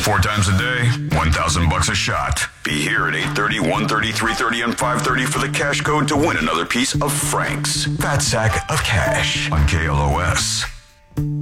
4 times a day, $1,000 a shot. Be here at 8:30, 1:30, 3:30, and 5:30 for the cash code to win another piece of Frank's Fat Sack of Cash on KLOS.